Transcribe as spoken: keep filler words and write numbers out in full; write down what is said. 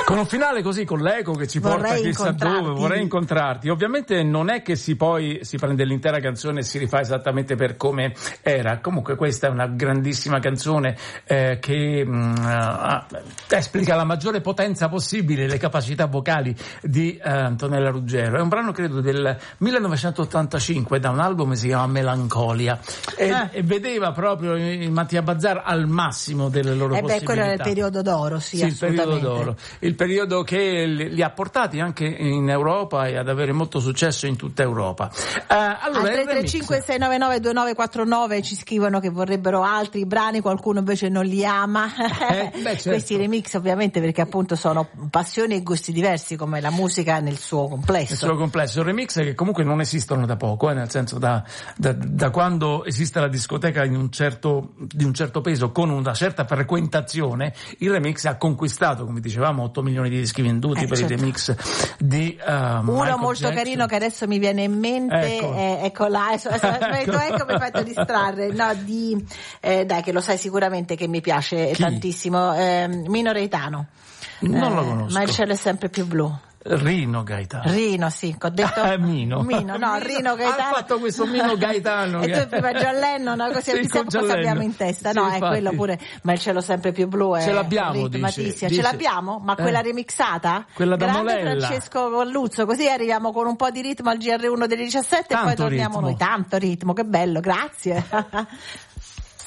Con un finale così, con l'eco che ci porta Vorrei chissà dove, vorrei incontrarti. Ovviamente non è che si poi si prende l'intera canzone e si rifà esattamente per come era. Comunque questa è una grandissima canzone eh, che mh, esplica la maggiore potenza possibile, le capacità vocali di eh, Antonella Ruggero. È un brano credo del millenovecentottantacinque, da un album che si chiama Melancolia, e, ah. e vedeva proprio in Mattia Bazzar al massimo delle loro eh possibilità. Beh, quello era il periodo d'oro, sì, sì, il periodo d'oro, il periodo che li ha portati anche in Europa e ad avere molto successo in tutta Europa. Uh, allora, al tre tre cinque sei nove nove due nove quattro nove ci scrivono che vorrebbero altri brani, qualcuno invece non li ama. Eh, beh, certo. Questi remix ovviamente perché appunto sono passioni e gusti diversi, come la musica nel suo complesso. Nel suo complesso, remix che comunque non esistono da poco, eh, nel senso da, da, da quando esiste la discoteca in un certo, di un certo peso, con una certa frequentazione, il remix ha conquistato, come dicevamo, otto milioni di dischi venduti eh, per certo. i remix di uh, uno Michael molto Jackson. Carino che adesso mi viene in mente, ecco, eh, ecco là, ecco, ecco, ecco mi hai fatto distrarre, no, di eh, dai che lo sai sicuramente che mi piace Chi? tantissimo, eh, Mino Reitano. Non eh, lo conosco. Ma il cielo è sempre più blu. Rino Gaetano. Rino, sì, ho detto ah, Mino. Mino, no, Rino Gaetano. Ha fatto questo Mino Gaetano. E tu prima John Lennon, no? Così sì, cosa Lennon. abbiamo in testa? Sì, no, infatti. è quello pure, ma il cielo sempre più blu è ce l'abbiamo, dice, dice. dice. Ce l'abbiamo? Ma eh. quella remixata? Quella da Grande Molella. Francesco Colluzzo, così arriviamo con un po' di ritmo al G R uno delle diciassette tanto e poi torniamo ritmo. noi. Tanto ritmo, che bello, grazie.